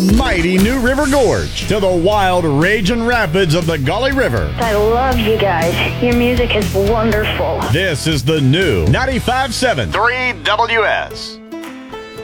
mighty New River Gorge to the wild raging rapids of the Gauley River. I love you guys. Your music is wonderful. This is the new 95.7 3WS.